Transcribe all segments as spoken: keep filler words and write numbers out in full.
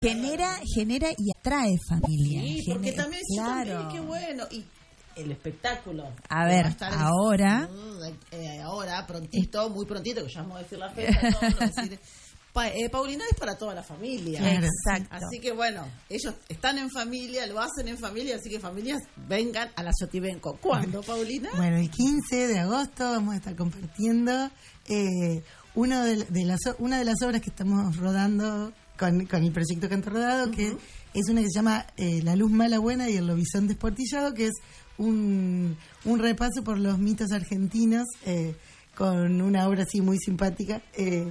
genera, genera y atrae familia. Sí, genera, porque también, claro. sí, también, qué bueno. Y el espectáculo. A ver, ahora. En, eh, ahora, prontito, muy prontito, que ya vamos a decir la fecha, no, no decir, pa, eh, Paulina es para toda la familia. Claro. Exacto. Así que bueno, ellos están en familia, lo hacen en familia, así que familias vengan a la Yotibenco. ¿Cuándo, Paulina? Bueno, el quince de agosto vamos a estar compartiendo eh, uno de, de las, una de las obras que estamos rodando con, con el proyecto Canto Rodado, uh-huh. que es una que se llama eh, La Luz Mala Buena y el Lobizón Desportillado, que es un, un repaso por los mitos argentinos eh, con una obra así muy simpática, eh,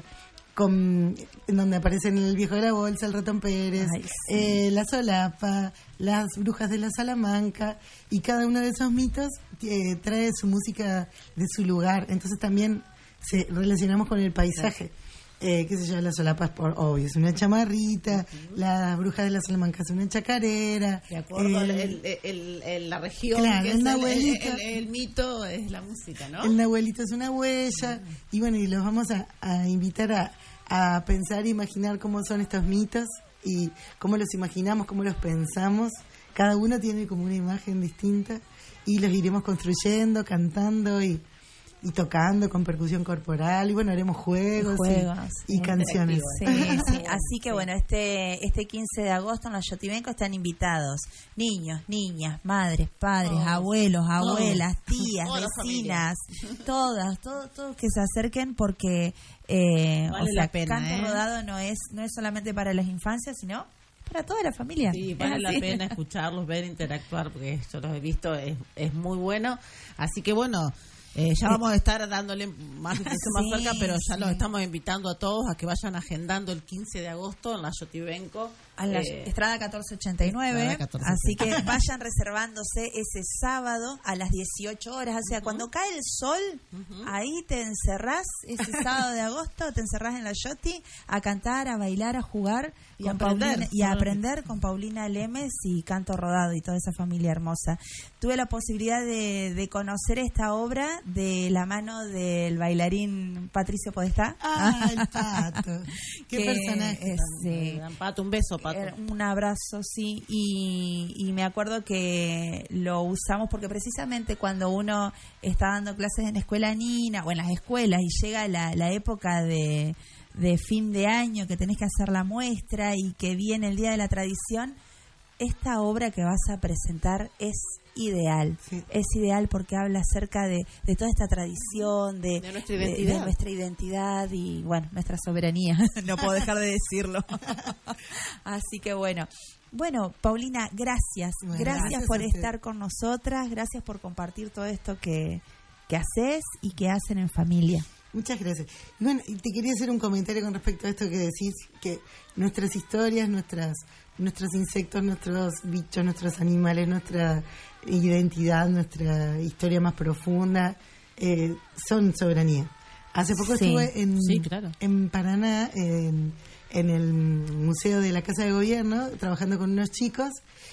con, en donde aparecen el viejo de la bolsa, el ratón Pérez, Ay, sí. eh, la solapa, las brujas de la Salamanca, y cada uno de esos mitos eh, trae su música de su lugar, entonces también se relacionamos con el paisaje. Eh, qué sé yo, la solapa es por obvio, es una chamarrita, uh-huh. la bruja de la Salamanca es una chacarera. De acuerdo, el, el, el, el, la región, claro, que el, es nahuelito, el, el, el mito es la música, ¿no? El nahuelito es una huella, uh-huh. y bueno, y los vamos a, a invitar a, a pensar e imaginar cómo son estos mitos y cómo los imaginamos, cómo los pensamos. Cada uno tiene como una imagen distinta y los iremos construyendo, cantando y y tocando con percusión corporal, y bueno, haremos juegos, juegos y, y canciones. Sí, sí. Así que bueno, este este quince de agosto en la Yotibenco están invitados niños, niñas, madres, padres, oh, abuelos, abuelas, oh, tías, oh, vecinas, todas, todos, todos que se acerquen porque eh, vale o sea, la pena, Canto ¿eh? Rodado no es no es solamente para las infancias, sino para toda la familia. Sí, vale la pena escucharlos, ver, interactuar, porque yo los he visto, es, es muy bueno. Así que bueno, Eh, ya vamos a estar dándole más difusión más sí, cerca, pero ya sí. los estamos invitando a todos a que vayan agendando el quince de agosto en la Yotibenco. A la eh, Estrada catorce ochenta y nueve, catorce ochenta y nueve. Así que vayan reservándose ese sábado a las dieciocho horas, o sea, uh-huh. cuando cae el sol, uh-huh. ahí te encerrás, ese sábado de agosto, te encerrás en la Yoti a cantar, a bailar, a jugar y, con aprender, Paulina, y a aprender con Paulina Lemes y Canto Rodado y toda esa familia hermosa. Tuve la posibilidad de, de conocer esta obra de la mano del bailarín Patricio Podestá. Ah, el Pato. Qué personaje. Es, sí. Pato, un beso, Pato. Un abrazo, sí. Y, y me acuerdo que lo usamos porque precisamente cuando uno está dando clases en Escuela Nina o en las escuelas y llega la, la época de, de fin de año que tenés que hacer la muestra y que viene el Día de la Tradición, esta obra que vas a presentar es ideal, sí. es ideal porque habla acerca de, de toda esta tradición, de, de, nuestra identidad. de, de nuestra identidad y bueno, nuestra soberanía, no puedo dejar de decirlo. Así que bueno, bueno, Paulina, gracias, bueno, gracias, gracias por estar con nosotras, gracias por compartir todo esto que, que haces y que hacen en familia. Muchas gracias. Bueno, te quería hacer un comentario con respecto a esto que decís, que nuestras historias, nuestras nuestros insectos, nuestros bichos, nuestros animales, nuestra identidad, nuestra historia más profunda, eh, son soberanía. Hace poco sí. estuve en, sí, claro. en Paraná, en, en el Museo de la Casa de Gobierno, trabajando con unos chicos,